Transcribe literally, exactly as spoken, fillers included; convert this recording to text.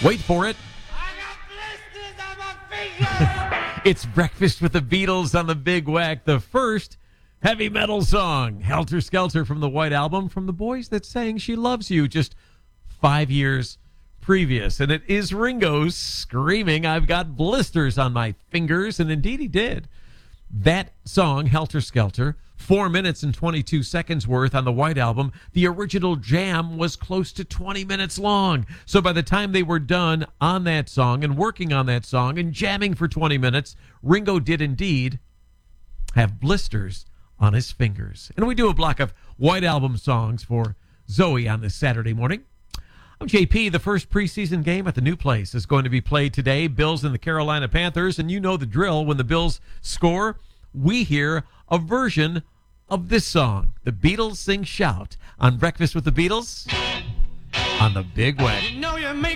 Wait for it. I got blisters on my fingers. It's Breakfast with the Beatles on the Big Wack, the first heavy metal song, Helter Skelter, from the White Album, from the boys that sang She Loves You just five years previous. And it is Ringo screaming, I've got blisters on my fingers, and indeed he did. That song, Helter Skelter, four minutes and twenty-two seconds worth on the White Album. The original jam was close to twenty minutes long. So by the time they were done on that song and working on that song and jamming for twenty minutes, Ringo did indeed have blisters on his fingers. And we do a block of White Album songs for Zoe on this Saturday morning. I'm J P. The first preseason game at the new place is going to be played today. Bills and the Carolina Panthers. And you know the drill. When the Bills score, we hear a version of this song. The Beatles sing Shout on Breakfast with the Beatles on the Big Wack. You know you make